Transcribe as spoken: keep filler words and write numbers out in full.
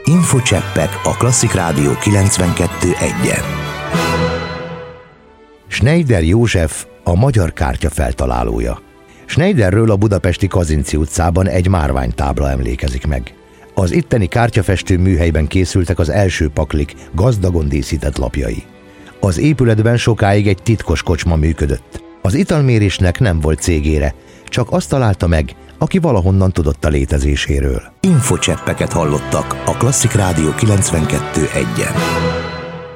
Infocseppek a Klasszik Rádió kilencvenkettő egyen. Schneider József a magyar kártya feltalálója. Schneiderről a budapesti Kazinczy utcában egy márványtábla emlékezik meg. Az itteni kártyafestő műhelyben készültek az első paklik gazdagon díszített lapjai. Az épületben sokáig egy titkos kocsma működött. Az italmérésnek nem volt cégére, csak azt találta meg, aki valahonnan tudott a létezéséről. Infocseppeket hallottak a Klasszik Rádió kilencvenkettő egyen.